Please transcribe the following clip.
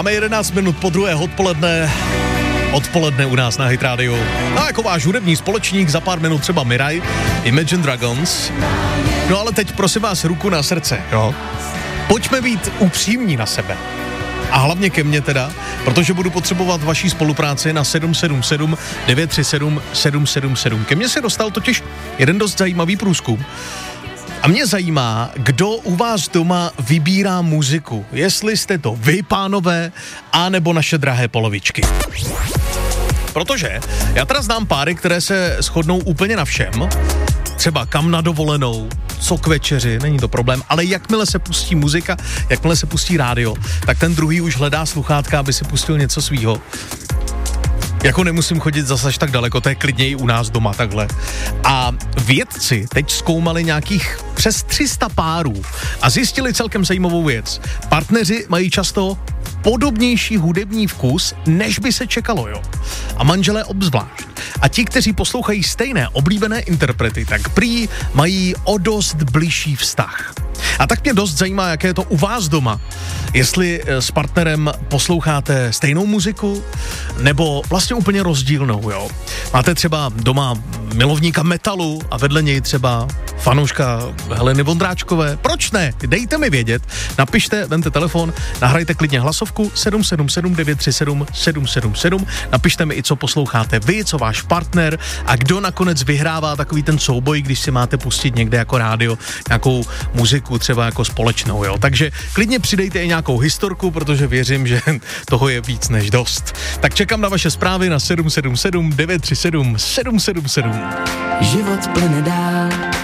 Máme 11 minut po druhé odpoledne u nás na Hit Radio. No jako váš hudební společník, za pár minut třeba Miraj, Imagine Dragons. No ale teď prosím vás ruku na srdce, jo. Pojďme být upřímní na sebe. A hlavně ke mně teda, protože budu potřebovat vaší spolupráci na 777 937 777. Ke mně se dostal totiž jeden dost zajímavý průzkum. A mě zajímá, kdo u vás doma vybírá muziku. Jestli jste to vy, pánové, anebo naše drahé polovičky. Protože já teda znám páry, které se shodnou úplně na všem. Třeba kam na dovolenou, co k večeři, není to problém, ale jakmile se pustí muzika, jakmile se pustí rádio, tak ten druhý už hledá sluchátka, aby si pustil něco svýho. Jako nemusím chodit zase až tak daleko, to je klidně i u nás doma takhle. A vědci teď zkoumali nějakých přes 300 párů a zjistili celkem zajímavou věc. Partneři mají často podobnější hudební vkus, než by se čekalo, jo. A manželé obzvlášť. A ti, kteří poslouchají stejné oblíbené interprety, tak prý mají o dost bližší vztah. A tak mě dost zajímá, jaké je to u vás doma. Jestli s partnerem posloucháte stejnou muziku, nebo vlastně úplně rozdílnou, jo. Máte třeba doma milovníka metalu a vedle něj třeba fanouška Heleny Vondráčkové. Proč ne? Dejte mi vědět. Napište, vemte telefon, nahrajte klidně hlasovku 777 937 777. Napište mi i, co posloucháte vy, co váš partner a kdo nakonec vyhrává takový ten souboj, když si máte pustit někde jako rádio nějakou muziku, třeba jako společnou, jo. Takže klidně přidejte i nějakou historku, protože věřím, že toho je víc než dost. Tak čekám na vaše zprávy na 777 937 777. Život plyne dál